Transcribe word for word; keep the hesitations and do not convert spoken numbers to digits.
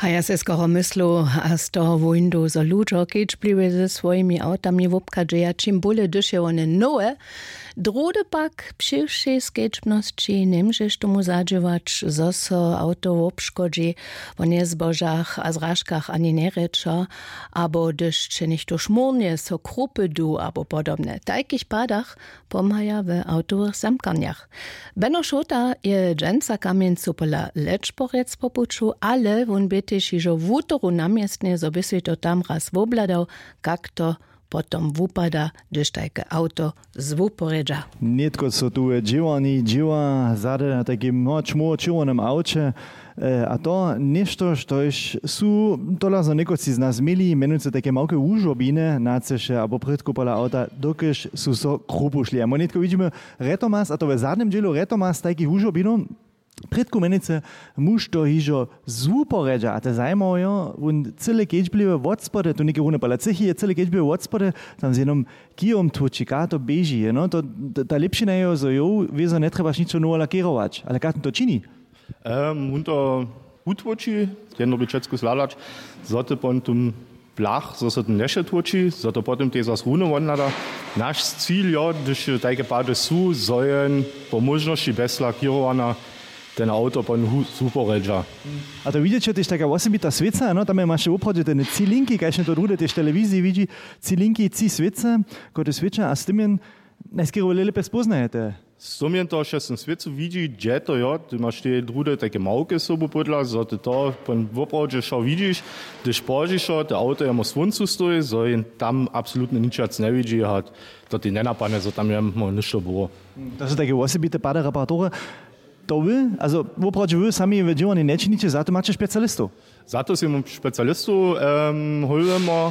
A ja se skoro myslu, a z toho vojndu za ľuďo, keď plive ze svojimi autami v obkadže, čím bole dyše one nowe, drude pak przyjszej skečbnosti nemžeš tomu zadževač, zo so auto v obškodži, v nezbožach a zražkach ani nereča, abo dyšče nichto šmurnie, so krupy du, abo podobne. Takich padach pomaja w autowych zamkaniach. Benno Šota je dżęca kamieńcu pola leczporec popuczu, ale won bytyś iżo w útoru namiestnie, so by si to tam raz wobladał, jak to potom wupada, gdyż takie auto zwuporedza. Nietko co tu dziewani, dziewa zade na takim moczmu czerwonym aucie, a to nešto, štož su tola za nekoci z nas mieli, menujúce také malké úžobine na ceše, abo predku pola auta, dokež su so krupu šli. A my netko vidíme retomas, a to ve zadném dielu retomas takých úžobinov, predku menice muž to hižo zúporedža, a to zajímavé, on celé keďblivé odspode, tu neke rune pola cechy je celé keďblivé odspode, tam z jenom kijom tvočí, to beží, no, to, ta lepšina je, zo jo, vizo netrebaš ničo novo lakierovač, ale kato to čini? Um, unter Hutwoci, den noch Bitschetsko Slalac, sollte von dem Blach, so sollte Nesche Twoci, sollte potom dieses Rune wandern. Nasz Ziel, ja, durch die Gebäude zu sollen, po možnosti bez lakierowana, ten auto von Superredger. A to widzicie, to jest taka osobita sveca, no, tam masz upradzie te cilinki, kajszne to drude, też w telewizji widzi, cilinki, ci sveca, które swecza, a z tym najskierowo lepiej poznajete. Sumien to še sem svetu vidí, kde to je, ty máš tie drude také malké sobu podľa, so ty to pon vopravde šo vidíš, když požiš šo, to auto je mo svuncu stojí, so tam absolútne ničac nevidí, a to ty nenapadne, so tam je mo ništo było. To sú také osobité páda reparatúry. To vy, also vopravde vy sami v dživani nečiníte, za to máte špecialistov? Za to si mu špecialistov um, holujeme.